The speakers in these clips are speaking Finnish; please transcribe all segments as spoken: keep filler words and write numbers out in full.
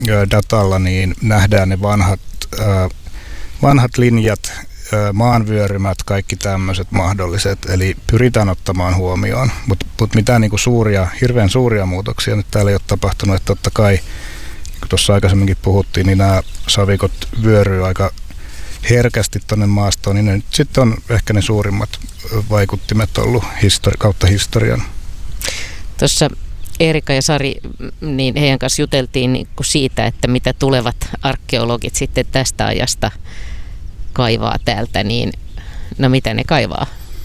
datalla niin nähdään ne vanhat, vanhat linjat, maanvyörymät, kaikki tämmöiset mahdolliset, eli pyritään ottamaan huomioon, mutta mut mitään niinku suuria, hirveän suuria muutoksia nyt täällä ei ole tapahtunut, että totta kai, kun tuossa aikaisemminkin puhuttiin, niin nämä savikot vyöryy aika herkästi tuonne maastoon, niin ne nyt sitten on ehkä ne suurimmat vaikuttimet ollut histori- kautta historian. Tuossa Eerikka ja Sari, niin heidän kanssa juteltiin niin kuin siitä, että mitä tulevat arkeologit sitten tästä ajasta kaivaa täältä, niin no mitä ne kaivaa?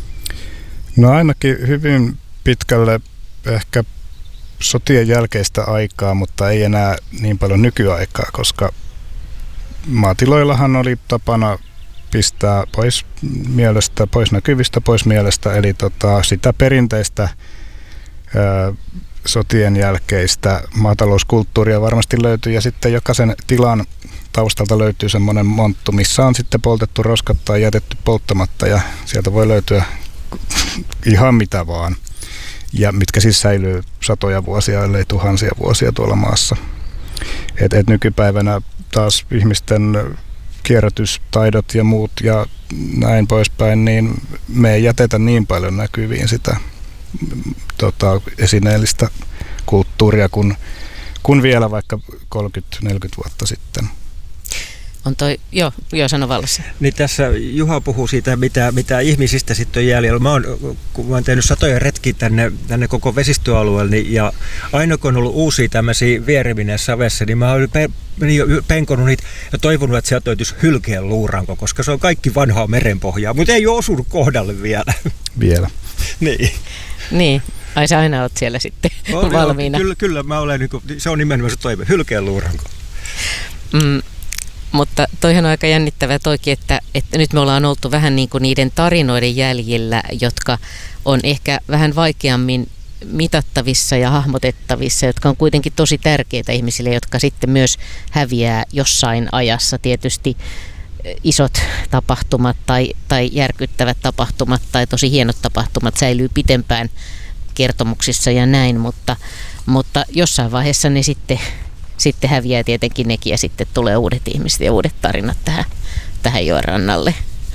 No ainakin hyvin pitkälle ehkä sotien jälkeistä aikaa, mutta ei enää niin paljon nykyaikaa, koska maatiloillahan oli tapana pistää pois mielestä, pois näkyvistä, pois mielestä, eli tota, sitä perinteistä ää, sotien jälkeistä maatalouskulttuuria varmasti löytyy, ja sitten jokaisen tilan taustalta löytyy semmoinen monttu, missä on sitten poltettu roskat tai jätetty polttamatta, ja sieltä voi löytyä ihan mitä vaan, ja mitkä siis säilyy satoja vuosia, ellei tuhansia vuosia tuolla maassa. Et, et nykypäivänä taas ihmisten kierrätystaidot ja muut ja näin poispäin, niin me ei jätetä niin paljon näkyviin sitä tota, esineellistä kulttuuria kuin, kuin vielä vaikka kolmekymmentä neljäkymmentä vuotta sitten. On toi, joo, joo sano Vallassa. Niin tässä Juha puhuu siitä, mitä, mitä ihmisistä sitten on jäljellä. Mä oon, kun mä oon tehnyt satoja retkiä tänne, tänne koko vesistöalueelle, niin, ja aina kun on ollut uusia tämmöisiä vierevineen savessa, niin mä oon pe, penkonut niitä ja toivonut, että sieltä löytyisi hylkeen luuranko, koska se on kaikki vanhaa merenpohjaa, mutta ei ole osunut kohdalle vielä. Vielä. Niin. Niin. Ai sä aina oot siellä sitten on, valmiina. Kyllä, kyllä mä olen, se on nimenomaan se toive, hylkeen luuranko. Mm. Mutta toihan on aika jännittävää toikin, että, että nyt me ollaan oltu vähän niin kuin niiden tarinoiden jäljillä, jotka on ehkä vähän vaikeammin mitattavissa ja hahmotettavissa, jotka on kuitenkin tosi tärkeitä ihmisille, jotka sitten myös häviää jossain ajassa. Tietysti isot tapahtumat tai, tai järkyttävät tapahtumat tai tosi hienot tapahtumat säilyy pitempään kertomuksissa ja näin, mutta, mutta jossain vaiheessa ne sitten... Sitten häviää tietenkin nekin ja sitten tulee uudet ihmiset ja uudet tarinat tähän, tähän joen rannalle.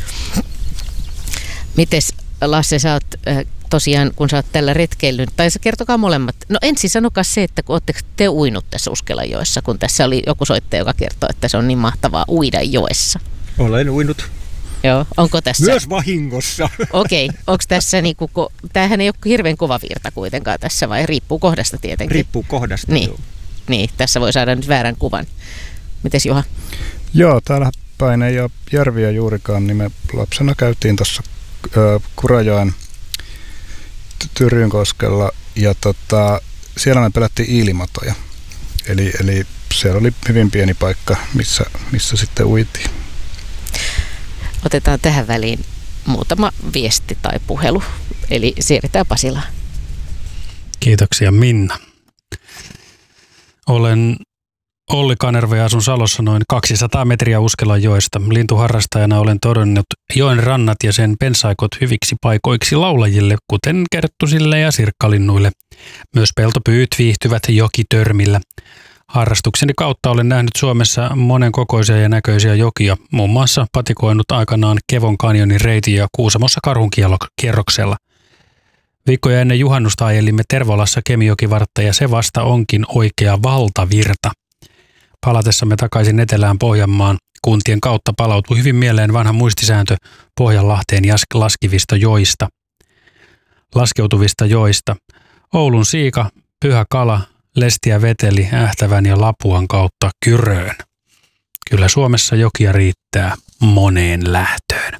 Mites Lasse, sä oot äh, tosiaan, kun sä oot tällä retkeillyt, tai kertokaa molemmat. No ensin sanokaa se, että kun ootteko te uinut tässä Uskelajoessa, kun tässä oli joku soittaja, joka kertoo, että se on niin mahtavaa uida joessa. Olen uinut. Joo, onko tässä? Myös vahingossa. Okei, okay. Onko tässä niinku, tämähän ei ole hirveän kova virta kuitenkaan tässä, vai riippuu kohdasta tietenkin? Riippuu kohdasta, niin. joo. Niin, tässä voi saada nyt väärän kuvan. Mites Juha? Joo, täällä päin ei ole järviä juurikaan, niin me lapsena käytiin tuossa Kurajoen Tyrynkoskella ja tota, siellä me pelättiin iilimatoja. Eli, eli siellä oli hyvin pieni paikka, missä, missä sitten uitiin. Otetaan tähän väliin muutama viesti tai puhelu, eli siirretään Pasilaan. Kiitoksia Minna. Olen Olli Kanerva ja asun Salossa noin kaksisataa metriä Uskelanjoesta. Lintuharrastajana olen todennut joen rannat ja sen pensaikot hyviksi paikoiksi laulajille, kuten kerttusille ja sirkkalinnuille. Myös peltopyyt viihtyvät jokitörmillä. Harrastukseni kautta olen nähnyt Suomessa monen kokoisia ja näköisiä jokia, muun muassa patikoinut aikanaan Kevon kanjonin reitin ja Kuusamossa karhunkierroksella. Viikkoja ennen juhannusta ajelimme Tervolassa Kemijokivartta ja se vasta onkin oikea valtavirta. Palatessamme takaisin etelään Pohjanmaan kuntien kautta palautui hyvin mieleen vanha muistisääntö Pohjanlahteen laskivista joista. Laskeutuvista joista. Oulun siika, Pyhä Kala, Lestiä veteli Ähtävän ja Lapuan kautta Kyröön. Kyllä Suomessa jokia riittää moneen lähtöön.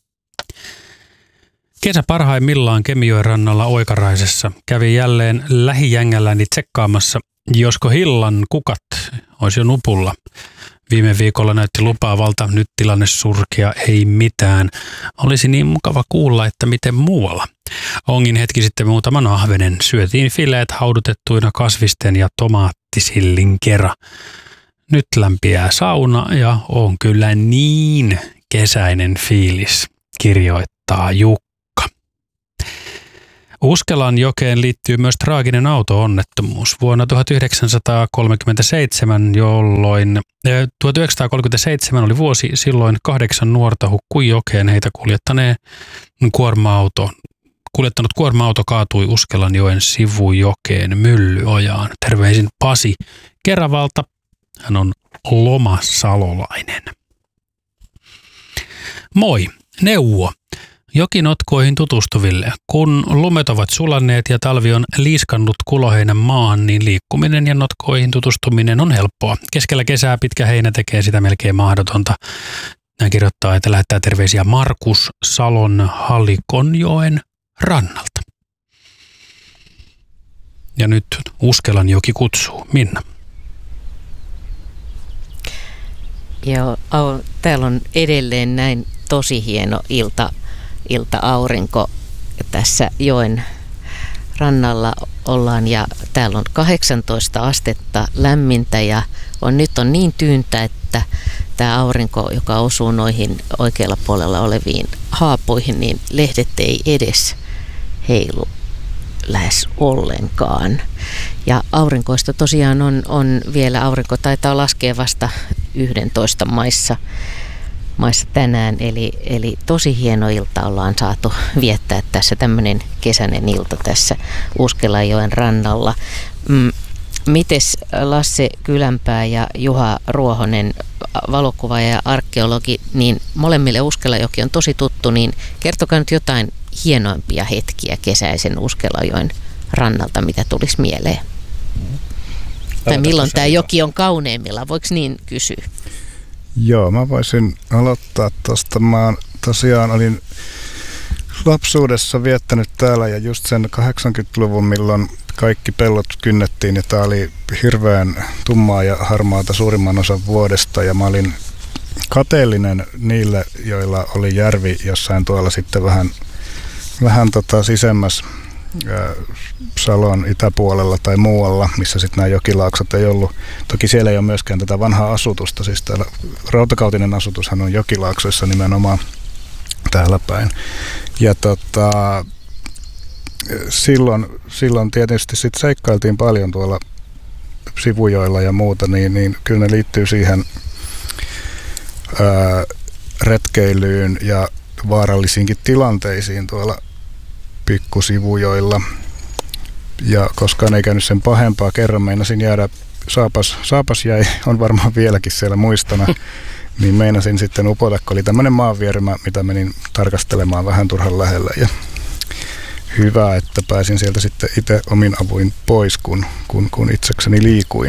Kesä parhaimmillaan Kemijoen rannalla Oikaraisessa kävi jälleen lähijängälläni tsekkaamassa, josko hillan kukat olisi jo nupulla. Viime viikolla näytti lupaavalta, nyt tilanne surkea, ei mitään. Olisi niin mukava kuulla, että miten muualla. Ongin hetki sitten muutaman ahvenen. Syötiin fileet haudutettuina kasvisten ja tomaattisillin kera. Nyt lämpiää sauna ja on kyllä niin kesäinen fiilis, kirjoittaa Jukka. Uskelan jokeen liittyy myös traaginen auto-onnettomuus vuonna tuhatyhdeksänsataakolmekymmentäseitsemän, jolloin eh, tuhatyhdeksänsataakolmekymmentäseitsemän oli vuosi, silloin kahdeksan nuorta hukkui jokeen heitä kuljettaneen kuorma-auto. Kuljettanut kuorma-auto kaatui Uskelanjoen sivujokeen Myllyojaan. Terveisin Pasi Keravalta. Hän on lomasalolainen. Moi, neuvo jokinotkoihin tutustuville. Kun lumet ovat sulanneet ja talvi on liiskannut kuloheinän maahan, niin liikkuminen ja notkoihin tutustuminen on helppoa. Keskellä kesää pitkä heinä tekee sitä melkein mahdotonta. Näin kirjoittaa, että lähettää terveisiä Markus Salon Halikonjoen rannalta. Ja nyt Uskelanjoki kutsuu. Minna. Joo, täällä on edelleen näin tosi hieno ilta, ilta-aurinko. Tässä joen rannalla ollaan ja täällä on kahdeksantoista astetta lämmintä ja on, nyt on niin tyyntä, että tämä aurinko, joka osuu noihin oikealla puolella oleviin haapoihin, niin lehdet ei edes heilu lähes ollenkaan. Ja aurinkoista tosiaan on, on vielä, aurinko taitaa laskea vasta yksitoista maissa, maissa tänään, eli, eli tosi hieno ilta ollaan saatu viettää tässä, tämmöinen kesäinen ilta tässä Uskelanjoen rannalla. Mm, mites Lasse Kylänpää ja Juha Ruohonen, valokuvaaja ja arkeologi, niin molemmille Uskelanjoki on tosi tuttu, niin kertokaa nyt jotain hienoimpia hetkiä kesäisen Uskelanjoen rannalta, mitä tulisi mieleen. Tai milloin tämä joki on kauneimmillaan, voiko niin kysyä? Joo, mä voisin aloittaa tuosta. Mä tosiaan olin lapsuudessa viettänyt täällä ja just sen kahdeksankymmentäluvun, milloin kaikki pellot kynnettiin ja tää oli hirveän tummaa ja harmaata suurimman osan vuodesta ja mä olin kateellinen niille, joilla oli järvi jossain tuolla sitten vähän, vähän tota sisemmäs Salon itäpuolella tai muualla, missä sitten nämä jokilaaksot ei ollut. Toki siellä ei ole myöskään tätä vanhaa asutusta, siis täällä rautakautinen asutushan on jokilaaksoissa nimenomaan täällä päin. Ja tota, silloin, silloin tietysti sitten seikkailtiin paljon tuolla sivujoilla ja muuta, niin, niin kyllä ne liittyy siihen ää, retkeilyyn ja vaarallisiinkin tilanteisiin tuolla pikkusivujoilla. Ja koskaan ei käynyt sen pahempaa, kerran meinasin jäädä, saapas, saapas jäi, on varmaan vieläkin siellä muistona, niin meinasin sitten upota, kun oli tämmöinen maanviermä, mitä menin tarkastelemaan vähän turhan lähellä. Ja hyvä, että pääsin sieltä sitten itse omin avuin pois, kun, kun, kun itsekseni liikuin.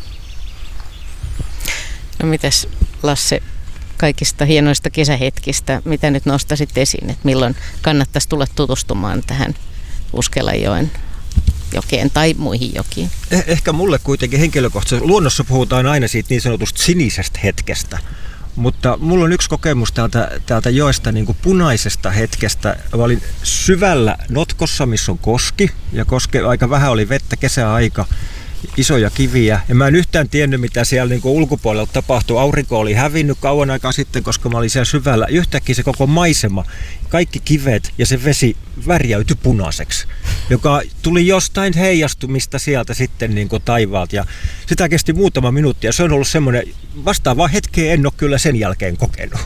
No mitäs Lasse, kaikista hienoista kesähetkistä, mitä nyt nostaisit esiin, että milloin kannattaisi tulla tutustumaan tähän Uskelanjoen jokeen tai muihin jokiin? Eh- ehkä mulle kuitenkin henkilökohtaisesti. Luonnossa puhutaan aina siitä niin sanotusta sinisestä hetkestä, mutta mulla on yksi kokemus täältä, täältä joesta niin kuin punaisesta hetkestä. Mä olin syvällä notkossa, missä on koski, ja koske aika vähän oli vettä, kesäaika, isoja kiviä. Ja mä en yhtään tiennyt, mitä siellä niin kuin ulkopuolella tapahtui. Aurinko oli hävinnyt kauan aikaa sitten, koska mä olin siellä syvällä. Yhtäkkiä se koko maisema, kaikki kivet ja se vesi värjäytyi punaiseksi, joka tuli jostain heijastumista sieltä sitten niin kuin taivaalta. Ja sitä kesti muutama minuutti ja se on ollut semmoinen vastaava hetkeä, en ole kyllä sen jälkeen kokenut.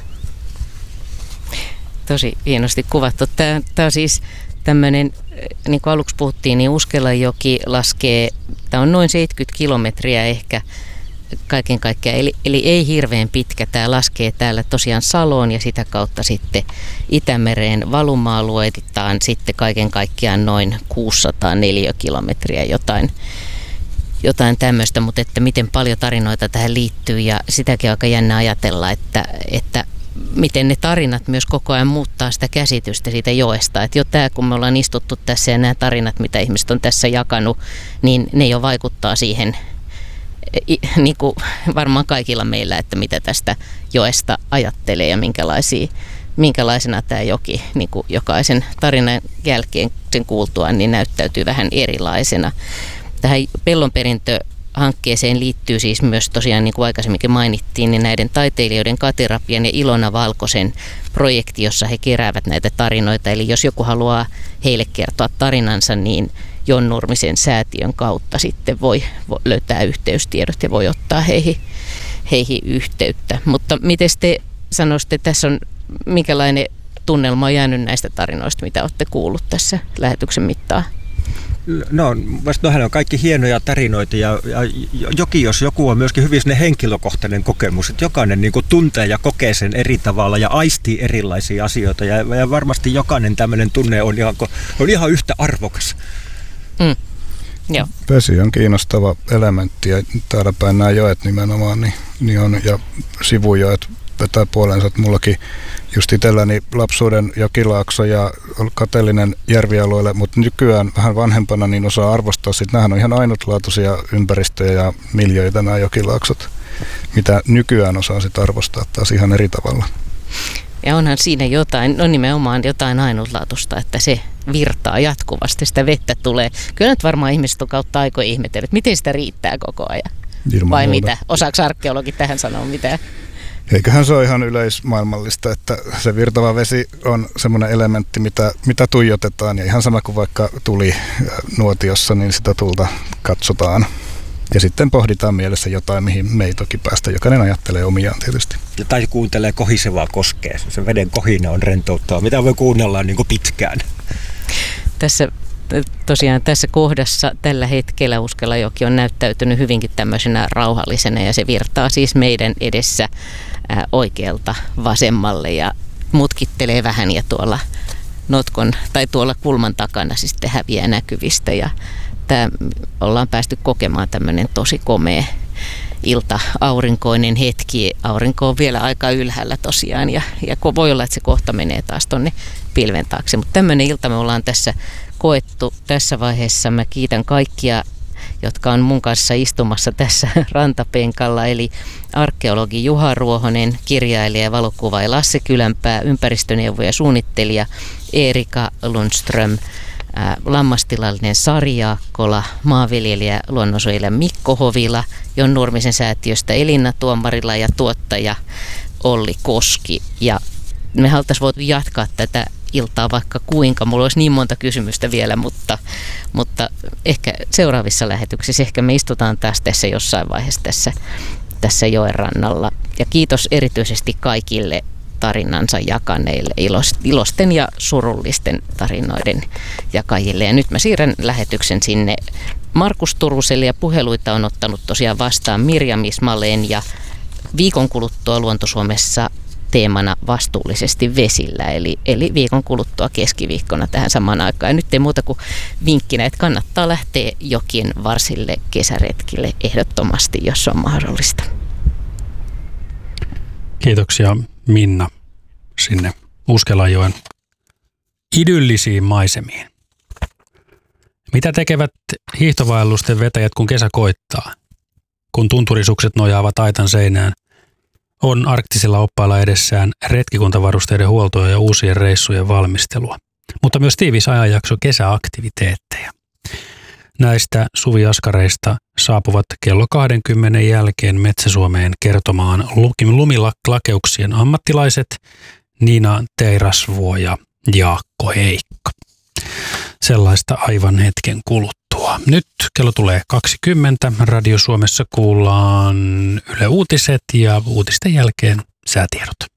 Tosi hienosti kuvattu. Tämä, tämä on siis tämmöinen, niin kuin aluksi puhuttiin, niin Uskelanjoki laskee, tämä on noin seitsemänkymmentä kilometriä ehkä kaiken kaikkiaan, eli, eli ei hirveän pitkä. Tämä laskee täällä tosiaan Saloon ja sitä kautta sitten Itämereen valuma-alueitaan sitten kaiken kaikkiaan noin kuusisataa neliökilometriä jotain, jotain tämmöistä, mutta että miten paljon tarinoita tähän liittyy ja sitäkin on aika jännä ajatella, että, että miten ne tarinat myös koko ajan muuttaa sitä käsitystä siitä joesta. Että jo tämä, kun me ollaan istuttu tässä ja nämä tarinat, mitä ihmiset on tässä jakanut, niin ne jo vaikuttaa siihen, niin kuin varmaan kaikilla meillä, että mitä tästä joesta ajattelee ja minkälaisia, minkälaisena tämä joki niin kuin jokaisen tarinan jälkeen sen kuultuaan niin näyttäytyy vähän erilaisena. Tähän pellonperintö hankkeeseen liittyy siis myös tosiaan, niin kuin aikaisemminkin mainittiin, niin näiden taiteilijoiden Kati Rapian ja Ilona Valkosen projekti, jossa he keräävät näitä tarinoita. Eli jos joku haluaa heille kertoa tarinansa, niin Jon Nurmisen säätiön kautta sitten voi, voi löytää yhteystiedot ja voi ottaa heihin, heihin yhteyttä. Mutta miten te sanoisitte, tässä on minkälainen tunnelma on jäänyt näistä tarinoista, mitä olette kuullut tässä lähetyksen mittaan? No, nohän on kaikki hienoja tarinoita ja, ja jokin jos joku on myöskin hyvin henkilökohtainen kokemus, että jokainen niin kuin tuntee ja kokee sen eri tavalla ja aistii erilaisia asioita ja, ja varmasti jokainen tämmöinen tunne on ihan, on ihan yhtä arvokas. Mm. Joo. Vesi on kiinnostava elementti ja täällä päin nämä joet nimenomaan niin, niin on, ja sivujoet vetää puoleensa, että mullakin just itselläni lapsuuden jokilaakso ja kateellinen järvialueelle, mutta nykyään vähän vanhempana niin osaa arvostaa sit. Nämähän on ihan ainutlaatuisia ympäristöjä ja miljöitä nämä jokilaaksot, mitä nykyään osaa sit arvostaa taas ihan eri tavalla. Ja onhan siinä jotain, no nimenomaan jotain ainutlaatuista, että se virtaa jatkuvasti, sitä vettä tulee. Kyllä nyt varmaan ihmiset on kautta aikoja ihmetellyt, miten sitä riittää koko ajan. Ilman vai muuta. Mitä? Osaako arkeologit tähän sanoa mitään? Eiköhän se ole ihan yleismaailmallista, että se virtava vesi on semmoinen elementti, mitä, mitä tuijotetaan. Ja ihan sama kuin vaikka tuli nuotiossa, niin sitä tulta katsotaan. Ja sitten pohditaan mielessä jotain, mihin me ei toki päästä. Jokainen ajattelee omiaan tietysti. Ja tai kuuntelee kohisevaa koskea. Se veden kohina on rentouttava. Mitä voi kuunnella niin kuin pitkään? Tässä tosiaan tässä kohdassa tällä hetkellä Uskelajoki on näyttäytynyt hyvinkin tämmöisenä rauhallisena ja se virtaa siis meidän edessä ää, oikealta vasemmalle ja mutkittelee vähän ja tuolla notkon tai tuolla kulman takana siis sitten häviää näkyvistä ja tää, ollaan päästy kokemaan tämmöinen tosi komea ilta, aurinkoinen hetki. Aurinko on vielä aika ylhäällä tosiaan ja, ja voi olla, että se kohta menee taas tonne pilven taakse, mutta tämmöinen ilta me ollaan tässä koettu tässä vaiheessa. Mä kiitän kaikkia, jotka on mun kanssa istumassa tässä rantapenkalla, eli arkeologi Juha Ruohonen, kirjailija ja valokuvaaja Lasse Kylänpää, ympäristöneuvoja ja suunnittelija Erika Lundström, ää, lammastilallinen Sari Jaakkola, maanviljelijä luonnonsuojelija Mikko Hovila, Jon Nurmisen säätiöstä Elina Tuomarila ja tuottaja Olli Koski. Ja me haluttaisiin voitu jatkaa tätä iltaa vaikka kuinka. Mulla olisi niin monta kysymystä vielä, mutta, mutta ehkä seuraavissa lähetyksissä, ehkä me istutaan taas tässä jossain vaiheessa tässä, tässä joen rannalla. Ja kiitos erityisesti kaikille tarinansa jakaneille, ilosten ja surullisten tarinoiden jakajille. Ja nyt mä siirrän lähetyksen sinne Markus Turuselle ja puheluita on ottanut tosiaan vastaan Mirjam Ismaleen ja viikon kuluttua Luonto-Suomessa teemana vastuullisesti vesillä, eli, eli viikon kuluttua keskiviikkona tähän samaan aikaan. Ja nyt ei muuta kuin vinkkinä, että kannattaa lähteä jokien varsille kesäretkille ehdottomasti, jos on mahdollista. Kiitoksia Minna sinne Uskelajoen idyllisiin maisemiin. Mitä tekevät hiihtovaellusten vetäjät, kun kesä koittaa? Kun tunturisukset nojaavat aitan seinään, on arktisilla oppailla edessään retkikuntavarusteiden huoltoa ja uusien reissujen valmistelua, mutta myös tiivis ajanjakso kesäaktiviteetteja. Näistä suviaskareista saapuvat kello kaksikymmentä jälkeen Metsä-Suomeen kertomaan lumilakeuksien ammattilaiset Niina Teirasvuo ja Jaakko Heikka. Sellaista aivan hetken kuluttua. Nyt kello tulee kaksikymmentä. Radio Suomessa kuullaan Yle Uutiset ja uutisten jälkeen säätiedot.